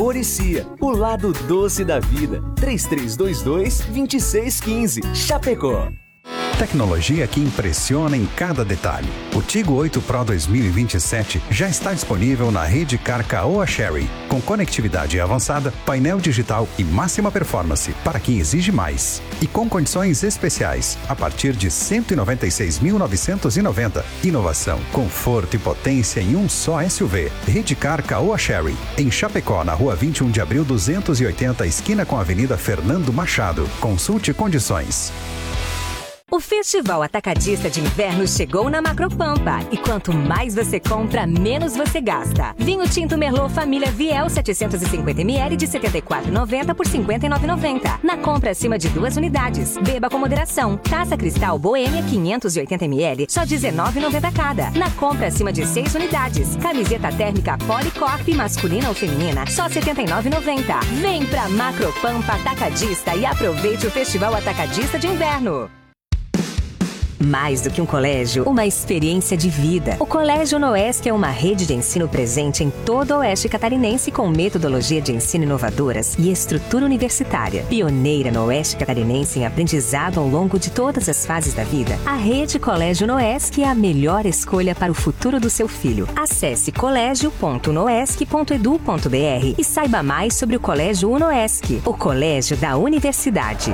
Muricia, o lado doce da vida. 3322-2615. Chapecó. Tecnologia que impressiona em cada detalhe. O Tigo 8 Pro 2027 já está disponível na rede Car Caoa Chery, com conectividade avançada, painel digital e máxima performance para quem exige mais. E com condições especiais, a partir de R$ 196.990. Inovação, conforto e potência em um só SUV. Rede Car Caoa Chery, em Chapecó, na Rua 21 de Abril 280, esquina com a Avenida Fernando Machado. Consulte condições. O Festival Atacadista de Inverno chegou na Macropampa. E quanto mais você compra, menos você gasta. Vinho tinto Merlot Família Viel 750ml de R$ 74,90 por R$ 59,90. Na compra acima de 2 unidades. Beba com moderação. Taça Cristal Boêmia 580ml, só R$ 19,90 cada. Na compra acima de 6 unidades. Camiseta térmica Policorp masculina ou feminina, só R$ 79,90. Vem pra Macropampa Atacadista e aproveite o Festival Atacadista de Inverno. Mais do que um colégio, uma experiência de vida. O Colégio Noesc é uma rede de ensino presente em todo o oeste catarinense com metodologia de ensino inovadoras e estrutura universitária. Pioneira no oeste catarinense em aprendizado ao longo de todas as fases da vida, a rede Colégio Noesc é a melhor escolha para o futuro do seu filho. Acesse colégio.noesc.edu.br e saiba mais sobre o Colégio Unoesc, o colégio da universidade.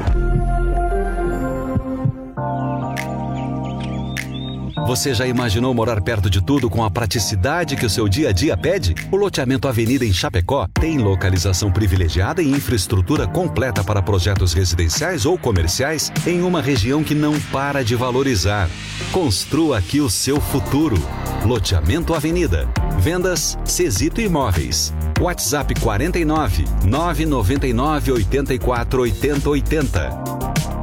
Você já imaginou morar perto de tudo com a praticidade que o seu dia a dia pede? O loteamento Avenida em Chapecó tem localização privilegiada e infraestrutura completa para projetos residenciais ou comerciais em uma região que não para de valorizar. Construa aqui o seu futuro. Loteamento Avenida. Vendas Cesito Imóveis. WhatsApp 49 999 84 80 80.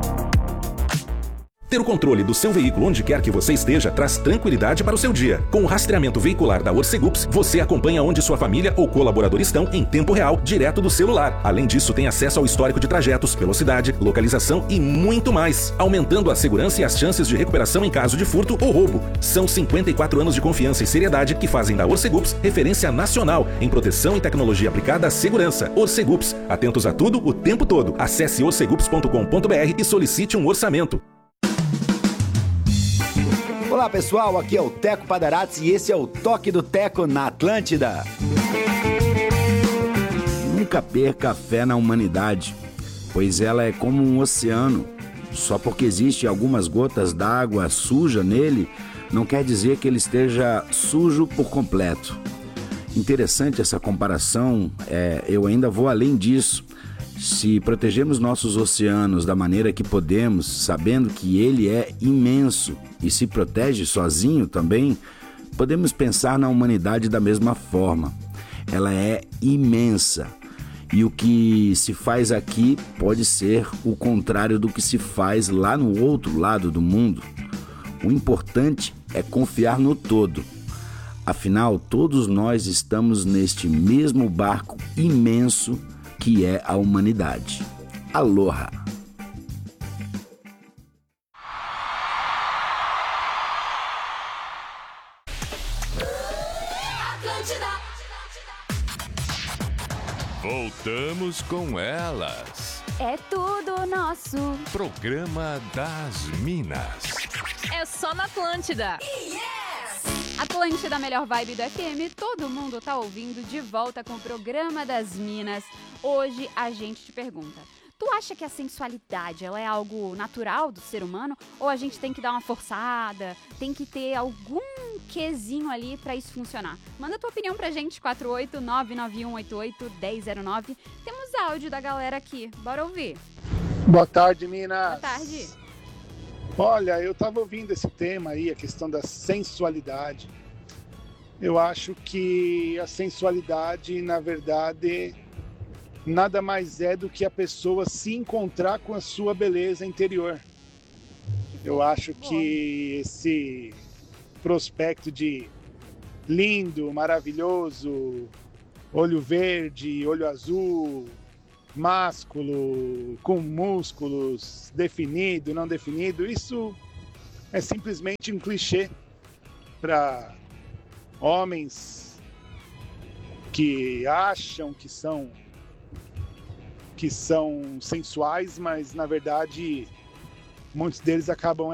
Ter o controle do seu veículo onde quer que você esteja traz tranquilidade para o seu dia. Com o rastreamento veicular da Orcegups, você acompanha onde sua família ou colaborador estão em tempo real, direto do celular. Além disso, tem acesso ao histórico de trajetos, velocidade, localização e muito mais, aumentando a segurança e as chances de recuperação em caso de furto ou roubo. São 54 anos de confiança e seriedade que fazem da Orcegups referência nacional em proteção e tecnologia aplicada à segurança. Orcegups, atentos a tudo o tempo todo. Acesse orcegups.com.br e solicite um orçamento. Olá pessoal, aqui é o Teco Padarats e esse é o Toque do Teco na Atlântida. Nunca perca a fé na humanidade, pois ela é como um oceano. Só porque existem algumas gotas d'água suja nele, não quer dizer que ele esteja sujo por completo. Interessante essa comparação, eu ainda vou além disso. Se protegemos nossos oceanos da maneira que podemos, sabendo que ele é imenso e se protege sozinho também, podemos pensar na humanidade da mesma forma. Ela é imensa e o que se faz aqui pode ser o contrário do que se faz lá no outro lado do mundo. O importante é confiar no todo. Afinal, todos nós estamos neste mesmo barco imenso que é a humanidade. Aloha! Voltamos com elas. É tudo nosso. Programa das Minas. É só na Atlântida. Atlântida, melhor vibe do FM, todo mundo tá ouvindo, de volta com o Programa das Minas. Hoje a gente te pergunta, tu acha que a sensualidade ela é algo natural do ser humano? Ou a gente tem que dar uma forçada, tem que ter algum quezinho ali pra isso funcionar? Manda tua opinião pra gente, 48991881009. Temos áudio da galera aqui, bora ouvir. Boa tarde, Minas. Boa tarde. Olha, eu estava ouvindo esse tema aí, a questão da sensualidade. Eu acho que a sensualidade, na verdade, nada mais é do que a pessoa se encontrar com a sua beleza interior. Eu acho que esse prospecto de lindo, maravilhoso, olho verde, olho azul, másculo, com músculos, definido, não definido, isso é simplesmente um clichê para homens que acham que são sensuais, mas na verdade muitos deles acabam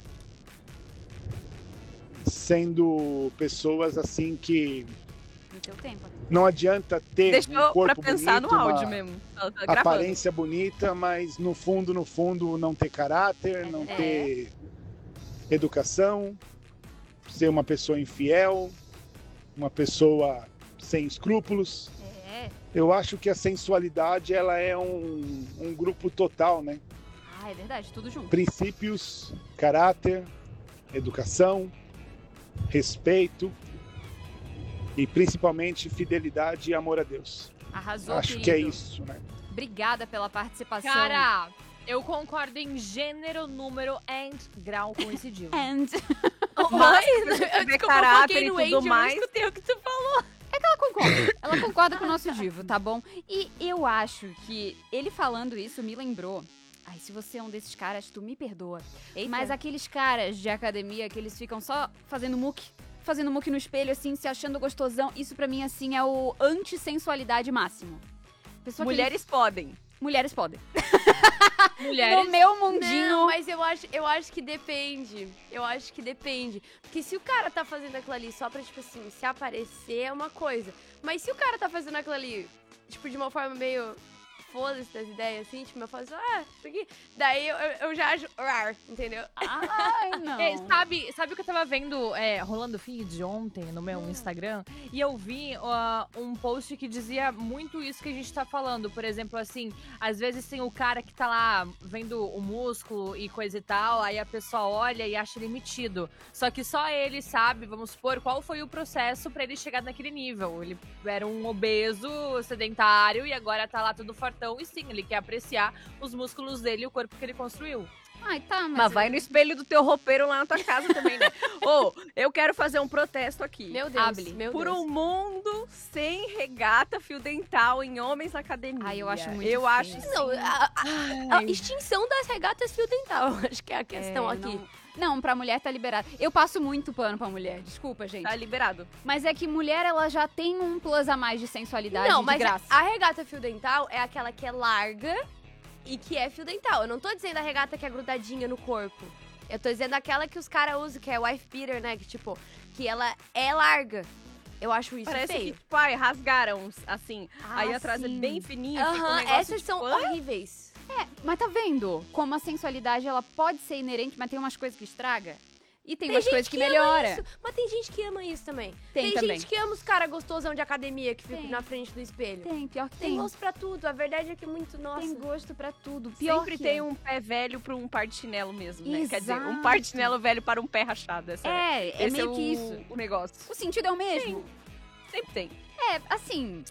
sendo pessoas assim que No teu tempo. não adianta ter Deixou um corpo pra pensar bonito, no áudio uma mesmo. Ela tá gravando. aparência bonita, mas no fundo não ter caráter, não ter educação, ser uma pessoa infiel, uma pessoa sem escrúpulos. Eu acho que a sensualidade ela é um grupo total, né? Ah, é verdade, tudo junto. Princípios, caráter, educação, respeito e principalmente fidelidade e amor a Deus. Arrasou, Acho querido. que é isso, né? Obrigada pela participação. Cara, eu concordo em gênero, número and grau com esse divo. And. Mas, eu ver caráter e tudo mais. Eu escutei o que tu falou. É que ela concorda. Ela concorda com o nosso divo, tá bom? E eu acho que ele falando isso me lembrou. Ai, se você é um desses caras, tu me perdoa. Eita. Mas aqueles caras de academia que eles ficam só fazendo muque no espelho, assim, se achando gostosão. Isso pra mim, assim, é o anti-sensualidade máximo. Pessoa que Mulheres podem. Mulheres podem. Mulheres. No meu mundinho. Não, mas eu acho que depende. Eu acho que depende. Porque se o cara tá fazendo aquilo ali só pra, tipo assim, se aparecer é uma coisa. Mas se o cara tá fazendo aquilo ali, tipo, de uma forma meio foda-se das ideias, assim, tipo, eu falo assim, isso aqui. Daí eu já acho rar, entendeu? Ai, não. Sabe o que eu tava vendo rolando feed ontem no meu Instagram? E eu vi um post que dizia muito isso que a gente tá falando. Por exemplo, assim, às vezes tem o cara que tá lá vendo o músculo e coisa e tal, aí a pessoa olha e acha ele metido. Só que só ele sabe, vamos supor, qual foi o processo pra ele chegar naquele nível. Ele era um obeso, sedentário, e agora tá lá tudo fortão. E sim, ele quer apreciar os músculos dele e o corpo que ele construiu. Ai, tá, Mas vai no espelho do teu roupeiro lá na tua casa também, né? Eu quero fazer um protesto aqui. Meu Deus, Por um mundo sem regata fio dental em homens na academia. Ai, eu acho muito Eu feio. acho Não, a extinção das regatas fio dental, acho que é a questão aqui. Não, pra mulher tá liberado. Eu passo muito pano pra mulher, desculpa, gente. Tá liberado. Mas é que mulher, ela já tem um plus a mais de sensualidade Não, de mas graça. a regata fio dental é aquela que é larga e que é fio dental. Eu não tô dizendo a regata que é grudadinha no corpo. Eu tô dizendo aquela que os caras usam, que é wife beater, né? Que tipo, que ela é larga. Eu acho isso Parece feio. que, tipo, rasgaram, assim. Aí atrás é sim. bem fininho. fica um negócio, Essas são tipo, horríveis. Mas tá vendo como a sensualidade, ela pode ser inerente, mas tem umas coisas que estraga. E tem umas gente coisas que ama melhora. isso, mas tem gente que ama isso também. Tem também. gente que ama os caras gostosão de academia que fica Tem. na frente do espelho. Tem, pior que Tem tem. gosto pra tudo. A verdade é que muito, nossa. Tem gosto pra tudo. Pior Sempre que tem um pé velho pra um par de chinelo mesmo, né? Quer dizer, um Exato. par de chinelo velho para um pé rachado. Esse É meio o, que isso. o negócio. O sentido é o mesmo. Sempre tem. Assim,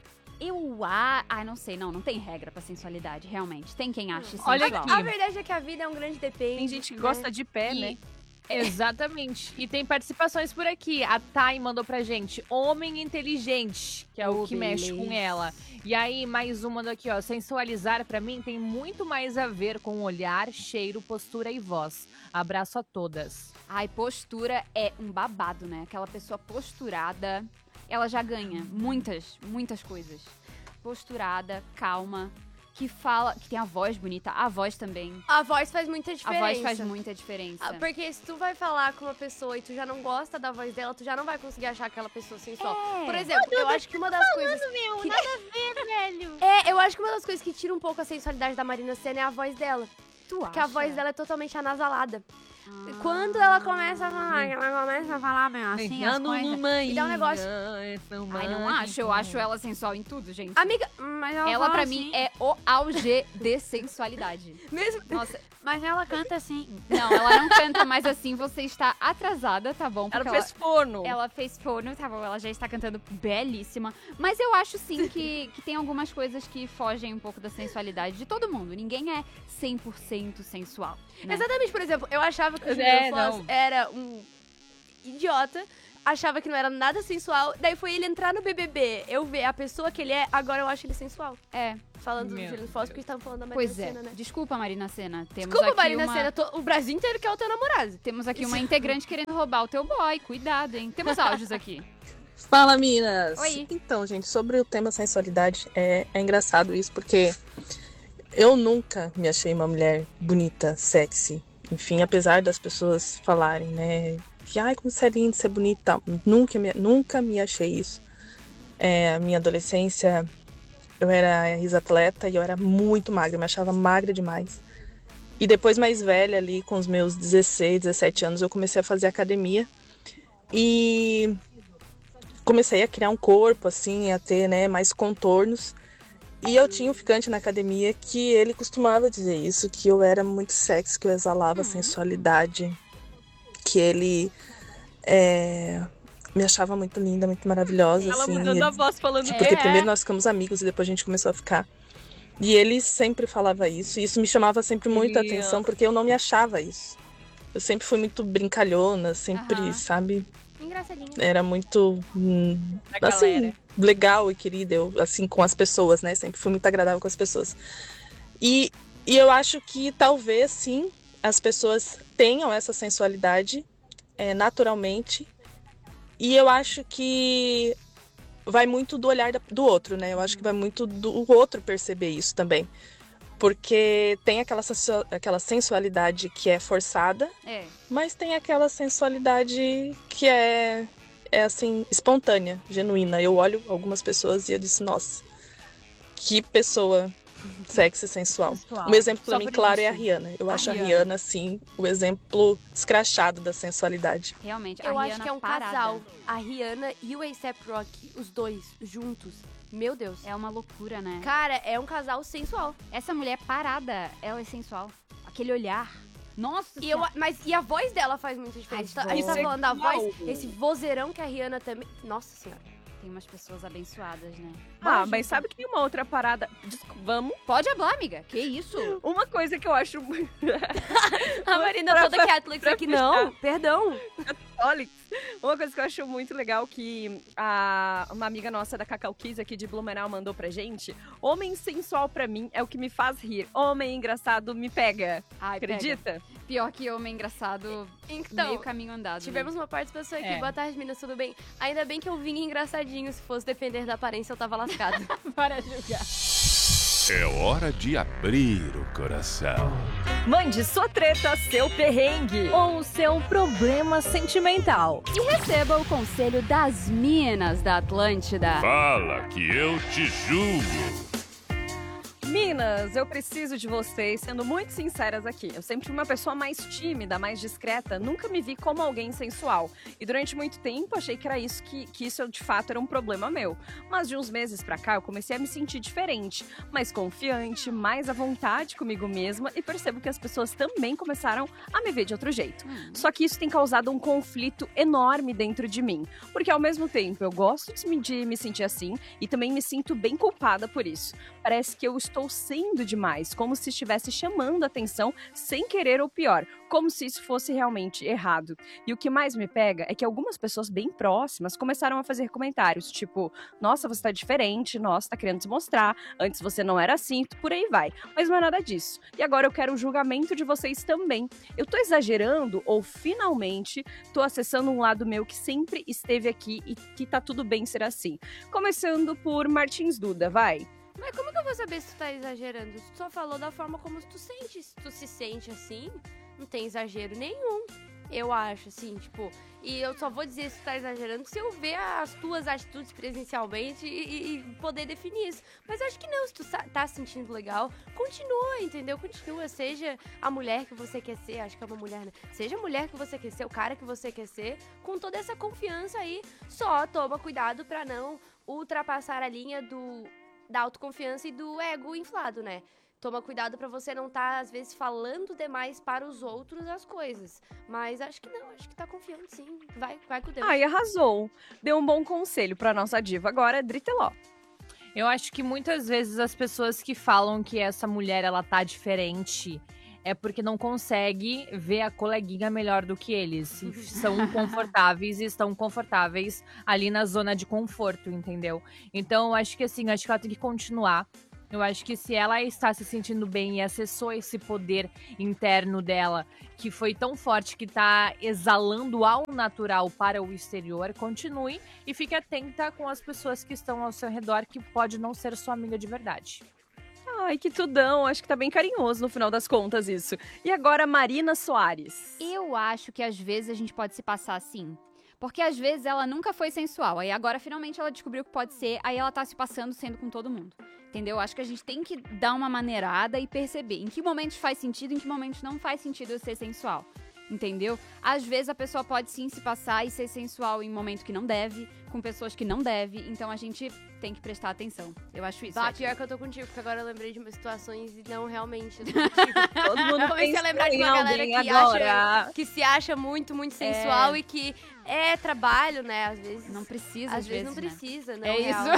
não sei, não tem regra pra sensualidade, realmente. Tem quem ache sensual. Olha aqui. A verdade é que a vida é um grande depende. Tem gente que né? gosta de pé, né? Exatamente. E tem participações por aqui. A Thay mandou pra gente, homem inteligente, que é o que mexe com ela. E aí, mais uma mandou aqui, ó. Sensualizar, pra mim, tem muito mais a ver com olhar, cheiro, postura e voz. Abraço a todas. Ai, postura é um babado, né? Aquela pessoa posturada, ela já ganha muitas coisas. Posturada, calma, que fala, que tem a voz bonita, a voz também. A voz faz muita diferença. A voz faz muita diferença. Porque se tu vai falar com uma pessoa e tu já não gosta da voz dela, tu já não vai conseguir achar aquela pessoa sensual. Por exemplo, eu acho que uma das coisas... Meu, que... nada a ver, velho. eu acho que uma das coisas que tira um pouco a sensualidade da Marina Sena é a voz dela. Porque a voz dela é totalmente anasalada. Quando ela começa a falar, meio assim, as coisas, e dá um negócio... Ai, não acho. Eu acho ela sensual em tudo, gente. Amiga, mas ela pra mim é o auge de sensualidade. Mesmo? Nossa, mas ela canta assim. não, ela não canta, mas assim, você está atrasada, tá bom? Ela Porque fez forno. Ela fez forno, tá bom? Ela já está cantando belíssima. Mas eu acho, sim, que tem algumas coisas que fogem um pouco da sensualidade de todo mundo. Ninguém é 100% sensual, né? Exatamente, por exemplo, eu achava que o Juliano Floss era um idiota, achava que não era nada sensual, daí foi ele entrar no BBB, eu ver a pessoa que ele é, agora eu acho ele sensual. Falando do Juliano Floss, porque estavam falando da Marina Sena, né? Desculpa, Marina Sena. Temos Desculpa, aqui Marina Sena, o Brasil inteiro quer o teu namorado. Temos aqui uma integrante querendo roubar o teu boy, cuidado, hein? Temos áudios aqui. Fala, Minas! Oi. Então, gente, sobre o tema sensualidade, é engraçado isso, porque eu nunca me achei uma mulher bonita, sexy. Enfim, apesar das pessoas falarem, né, que, ai, como você é linda, você é bonita e tal. Nunca me achei isso. A minha adolescência, eu era ex-atleta e eu era muito magra, me achava magra demais. E depois, mais velha ali, com os meus 16, 17 anos, eu comecei a fazer academia. E comecei a criar um corpo, assim, a ter, né, mais contornos. E eu tinha um ficante na academia que ele costumava dizer isso, que eu era muito sexy, que eu exalava sensualidade, que ele me achava muito linda, muito maravilhosa, Ela assim. mudando a voz falando Porque primeiro nós ficamos amigos e depois a gente começou a ficar. E ele sempre falava isso, e isso me chamava sempre muita atenção, porque eu não me achava isso. Eu sempre fui muito brincalhona, sempre, sabe? Engraçadinho. Era muito, assim, legal e querida, eu, assim, com as pessoas, né? Sempre fui muito agradável com as pessoas. E eu acho que talvez, sim, as pessoas tenham essa sensualidade naturalmente. E eu acho que vai muito do olhar do outro, né? Eu acho que vai muito do outro perceber isso também. Porque tem aquela sensualidade que é forçada, mas tem aquela sensualidade que é assim, espontânea, genuína. Eu olho algumas pessoas e eu disse, nossa, que pessoa sexy e sensual. Um exemplo pra mim, claro, é a Rihanna. Eu acho a Rihanna, assim, o exemplo escrachado da sensualidade. Realmente, Eu acho que é um casal. A Rihanna e o A$AP Rocky, os dois juntos. Meu Deus. É uma loucura, né? Cara, é um casal sensual. Essa mulher parada, ela é sensual. Aquele olhar. Nossa E a voz dela faz muita diferença. A gente tá falando da voz, esse vozeirão que a Rihanna também... Nossa senhora. Tem umas pessoas abençoadas, né? Mas sabe que tem uma outra parada... Vamos? Pode falar, amiga. Que isso? Uma coisa que eu acho... A Marina toda Catholic aqui. Não, perdão. Catholic. Uma coisa que eu acho muito legal que uma amiga nossa da Cacau Kiss aqui de Blumenau mandou pra gente. Homem sensual pra mim é o que me faz rir. Homem engraçado me pega. Acredita? Pega. Pior que homem engraçado, então, meio caminho andado. Tivemos uma participação aqui. Boa tarde, meninas, tudo bem? Ainda bem que eu vim engraçadinho. Se fosse depender da aparência, eu tava lascado. Para julgar. É hora de abrir o coração. Mande sua treta, seu perrengue ou o seu problema sentimental. E receba o conselho das minas da Atlântida. Fala que eu te julgo. Minas, eu preciso de vocês, sendo muito sinceras aqui. Eu sempre fui uma pessoa mais tímida, mais discreta, nunca me vi como alguém sensual. E durante muito tempo achei que era isso, que isso de fato era um problema meu. Mas de uns meses pra cá eu comecei a me sentir diferente, mais confiante, mais à vontade comigo mesma e percebo que as pessoas também começaram a me ver de outro jeito. Só que isso tem causado um conflito enorme dentro de mim, porque ao mesmo tempo eu gosto de me sentir assim e também me sinto bem culpada por isso. Parece que eu estou sendo demais, como se estivesse chamando atenção sem querer ou pior, como se isso fosse realmente errado. E o que mais me pega é que algumas pessoas bem próximas começaram a fazer comentários, tipo, nossa, você tá diferente, nossa, tá querendo se mostrar, antes você não era assim, por aí vai. Mas não é nada disso. E agora eu quero o julgamento de vocês também. Eu tô exagerando ou finalmente tô acessando um lado meu que sempre esteve aqui e que tá tudo bem ser assim? Começando por Martins Duda, vai. Mas como que eu vou saber se tu tá exagerando? Tu só falou da forma como tu sente. Se tu se sente assim, não tem exagero nenhum. Eu acho, assim, tipo... E eu só vou dizer se tu tá exagerando se eu ver as tuas atitudes presencialmente e poder definir isso. Mas acho que não, se tu tá se sentindo legal, continua, entendeu? Continua, seja a mulher que você quer ser, acho que é uma mulher, né? Seja a mulher que você quer ser, o cara que você quer ser, com toda essa confiança aí. Só toma cuidado pra não ultrapassar a linha da autoconfiança e do ego inflado, né? Toma cuidado pra você não estar, às vezes, falando demais para os outros as coisas. Mas acho que não, acho que tá confiante sim. Vai com Deus. Ai, arrasou. Deu um bom conselho pra nossa diva. Agora, Driteló. Eu acho que muitas vezes as pessoas que falam que essa mulher, ela tá diferente, é porque não consegue ver a coleguinha melhor do que eles. São confortáveis e estão confortáveis ali na zona de conforto, entendeu? Então, acho que assim, acho que ela tem que continuar Eu acho que se ela está se sentindo bem e acessou esse poder interno dela, que foi tão forte que está exalando ao natural para o exterior, continue e fique atenta com as pessoas que estão ao seu redor, que pode não ser sua amiga de verdade. Ai, que tudão. Acho que tá bem carinhoso no final das contas isso. E agora, Marina Soares. Eu acho que às vezes a gente pode se passar assim. Porque às vezes ela nunca foi sensual, aí agora finalmente ela descobriu que pode ser, aí ela tá se passando sendo com todo mundo. Entendeu? Acho que a gente tem que dar uma maneirada e perceber em que momentos faz sentido, em que momentos não faz sentido eu ser sensual. Entendeu? Às vezes a pessoa pode sim se passar e ser sensual em momento que não deve, com pessoas que não deve, então a gente tem que prestar atenção. Eu acho isso. Pior que eu tô contigo, porque agora eu lembrei de umas situações e não realmente. Todo mundo comecei a lembrar de uma galera que se acha muito, muito sensual e que é trabalho, né? Às vezes. Não precisa, às vezes não precisa, né? É isso.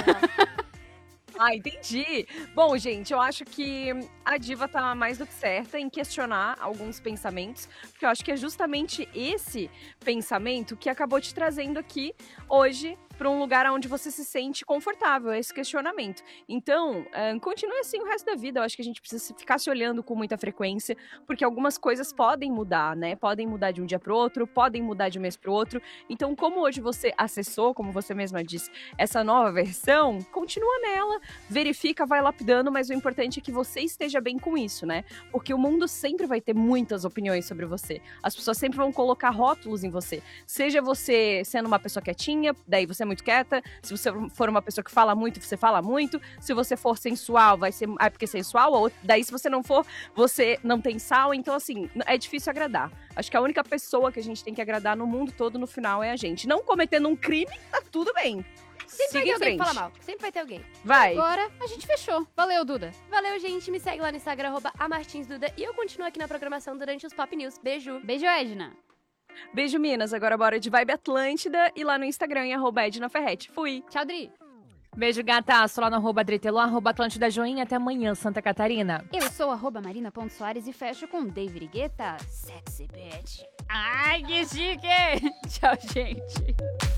Ah, entendi. Bom, gente, eu acho que a diva tá mais do que certa em questionar alguns pensamentos, porque eu acho que é justamente esse pensamento que acabou te trazendo aqui hoje para um lugar onde você se sente confortável, esse questionamento. Então, continue assim o resto da vida. Eu acho que a gente precisa ficar se olhando com muita frequência, porque algumas coisas podem mudar, né? Podem mudar de um dia pro outro, podem mudar de um mês pro outro. Então, como hoje você acessou, como você mesma disse, essa nova versão, continua nela, verifica, vai lapidando, mas o importante é que você esteja bem com isso, né? Porque o mundo sempre vai ter muitas opiniões sobre você. As pessoas sempre vão colocar rótulos em você. Seja você sendo uma pessoa quietinha, daí você é muito quieta. Se você for uma pessoa que fala muito, você fala muito. Se você for sensual, vai ser porque sensual. Ou daí, se você não for, você não tem sal. Então, assim, é difícil agradar. Acho que a única pessoa que a gente tem que agradar no mundo todo, no final, é a gente. Não cometendo um crime, tá tudo bem. Sempre vai ter alguém que fala mal. Sempre vai ter alguém. Vai. Agora a gente fechou. Valeu, Duda. Valeu, gente. Me segue lá no Instagram, @amartinsduda. E eu continuo aqui na programação durante os Pop News. Beijo. Beijo, Edna. Beijo, Minas. Agora bora de Vibe Atlântida e lá no Instagram em @ednaferrete. Fui. Tchau, Dri. Beijo, gataço, lá no @Dritelô, @Atlântida Joinha. Até amanhã, Santa Catarina. Eu sou @Marina.Soares e fecho com David Guetta, Sexy Bitch. Ai, que chique! Tchau, gente.